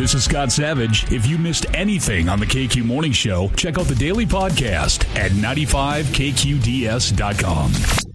This is Scott Savage. If you missed anything on the KQ Morning Show, check out the daily podcast at 95kqds.com.